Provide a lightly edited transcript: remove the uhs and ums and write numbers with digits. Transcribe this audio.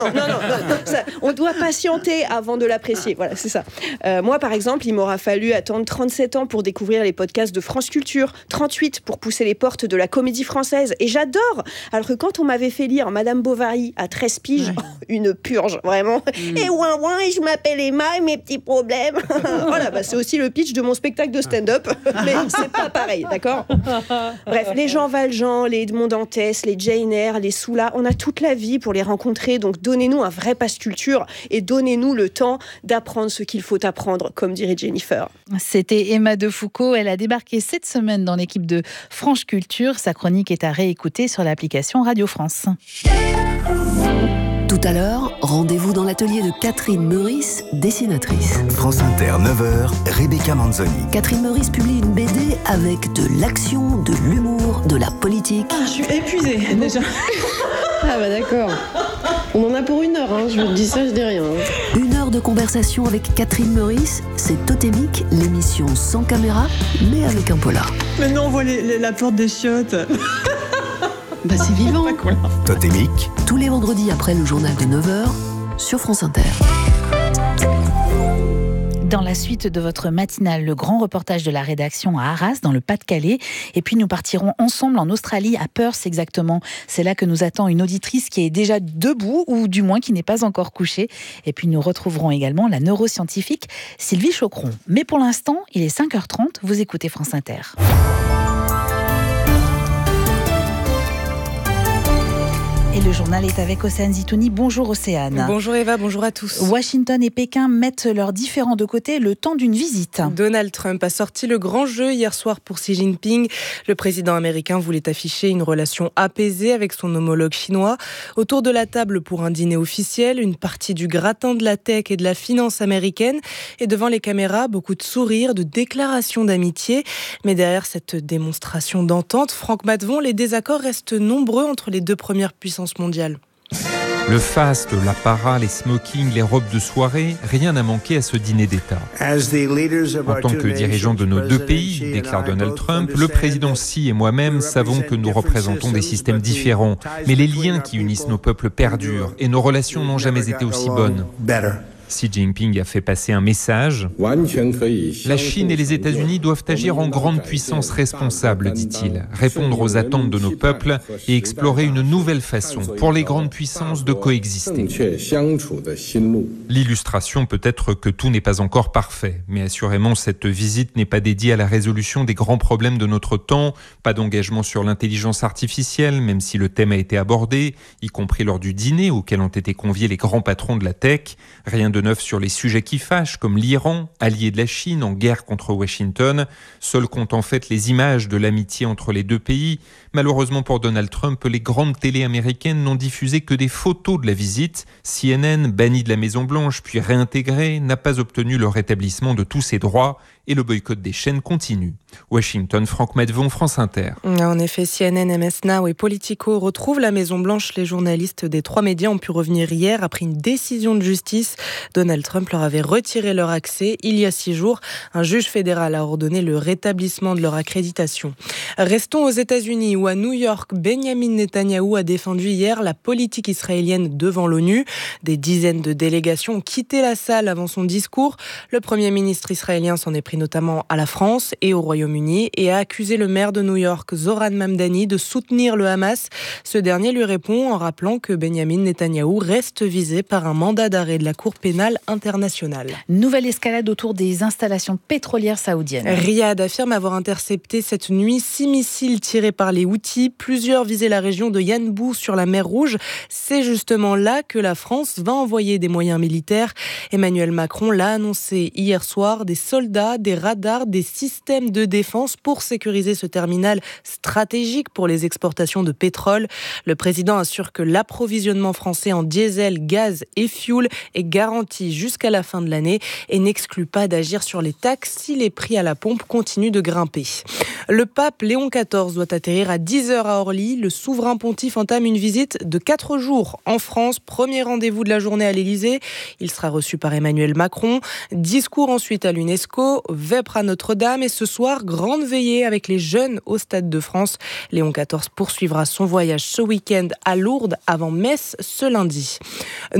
On doit patienter avant de l'apprécier. Voilà, c'est ça. Moi, par exemple, il m'aura fallu attendre 37 ans pour découvrir les podcasts de France Culture, 38 pour pousser les portes de la comédie française. Et j'adore. Alors que quand on m'avait fait lire Madame Bovary à 13 piges, une purge, vraiment. Et je m'appelle Emma et mes petits problèmes. Voilà, c'est aussi le pitch de mon spectacle de stand-up. Mais c'est pas pareil, d'accord ? Bref, les Jean Valjean, les Edmond Dantès, les Jane Eyre, les Soula, on a toute la vie pour les rencontrer. Donc donnez-nous un vrai pass culture et donnez-nous le temps d'apprendre ce qu'il faut apprendre, comme dirait Jennifer. C'était Emma Defoucauld. Elle a débarqué cette semaine dans l'équipe de France Culture. Sa chronique est à réécouter sur l'application Radio France. Tout à l'heure, rendez-vous dans l'atelier de Catherine Meurice, dessinatrice. France Inter, 9h, Rebecca Manzoni. Catherine Meurice publie une BD avec de l'action, de l'humour, de la politique. Je suis épuisée déjà. Ah bah d'accord. On en a pour 1 heure, je dis ça, je dis rien. 1 heure de conversation avec Catherine Meurice, c'est Totémique, l'émission sans caméra, mais avec un polar. Maintenant on voit la porte des chiottes. Bah c'est vivant. Totémique. Tous les vendredis après le journal de 9h, sur France Inter. Dans la suite de votre matinale, le grand reportage de la rédaction à Arras, dans le Pas-de-Calais. Et puis nous partirons ensemble en Australie, à Perth exactement. C'est là que nous attend une auditrice qui est déjà debout, ou du moins qui n'est pas encore couchée. Et puis nous retrouverons également la neuroscientifique Sylvie Chocron. Mais pour l'instant, il est 5h30, vous écoutez France Inter. Et le journal est avec Océane Zitouni. Bonjour Océane. Bonjour Eva, bonjour à tous. Washington et Pékin mettent leurs différends de côté le temps d'une visite. Donald Trump a sorti le grand jeu hier soir pour Xi Jinping. Le président américain voulait afficher une relation apaisée avec son homologue chinois. Autour de la table pour un dîner officiel, une partie du gratin de la tech et de la finance américaine. Et devant les caméras, beaucoup de sourires, de déclarations d'amitié. Mais derrière cette démonstration d'entente, Franck Matvon, les désaccords restent nombreux entre les deux premières puissances mondiale. Le faste, l'apparat, les smokings, les robes de soirée, rien n'a manqué à ce dîner d'État. En tant que dirigeant de nos deux pays, déclare Donald Trump, le président Xi et moi-même savons que nous représentons des systèmes différents, mais les liens qui unissent nos peuples perdurent et nos relations n'ont jamais été aussi bonnes. Xi Jinping a fait passer un message. La Chine et les États-Unis doivent agir en grande puissance responsable, dit-il, répondre aux attentes de nos peuples et explorer une nouvelle façon pour les grandes puissances de coexister. L'illustration peut être que tout n'est pas encore parfait, mais assurément cette visite n'est pas dédiée à la résolution des grands problèmes de notre temps, pas d'engagement sur l'intelligence artificielle, même si le thème a été abordé, y compris lors du dîner auquel ont été conviés les grands patrons de la tech, rien de neuf sur les sujets qui fâchent, comme l'Iran, allié de la Chine en guerre contre Washington. Seules comptent en fait les images de l'amitié entre les deux pays. Malheureusement pour Donald Trump, les grandes télés américaines n'ont diffusé que des photos de la visite. CNN, banni de la Maison-Blanche puis réintégré, n'a pas obtenu le rétablissement de tous ses droits et le boycott des chaînes continue. Washington, Franck Matvon, France Inter. En effet, CNN, MS Now et Politico retrouvent la Maison-Blanche. Les journalistes des 3 médias ont pu revenir hier après une décision de justice. Donald Trump leur avait retiré leur accès il y a 6 jours. Un juge fédéral a ordonné le rétablissement de leur accréditation. Restons aux États-Unis où à New York, Benjamin Netanyahou a défendu hier la politique israélienne devant l'ONU. Des dizaines de délégations ont quitté la salle avant son discours. Le Premier ministre israélien s'en est pris notamment à la France et au Royaume-Uni et a accusé le maire de New York, Zoran Mamdani, de soutenir le Hamas. Ce dernier lui répond en rappelant que Benjamin Netanyahou reste visé par un mandat d'arrêt de la Cour pénale internationale. Nouvelle escalade autour des installations pétrolières saoudiennes. Riyad affirme avoir intercepté cette nuit 6 missiles tirés par les Houthis. Plusieurs visaient la région de Yanbu sur la mer Rouge. C'est justement là que la France va envoyer des moyens militaires. Emmanuel Macron l'a annoncé hier soir, des soldats, des radars, des systèmes de défense pour sécuriser ce terminal stratégique pour les exportations de pétrole. Le président assure que l'approvisionnement français en diesel, gaz et fioul est garanti jusqu'à la fin de l'année et n'exclut pas d'agir sur les taxes si les prix à la pompe continuent de grimper. Le pape Léon XIV doit atterrir à 10h à Orly. Le souverain pontife entame une visite de 4 jours en France. Premier rendez-vous de la journée à l'Élysée. Il sera reçu par Emmanuel Macron. Discours ensuite à l'UNESCO. vêpres à Notre-Dame et ce soir, grande veillée avec les jeunes au Stade de France. Léon XIV poursuivra son voyage ce week-end à Lourdes avant messe ce lundi.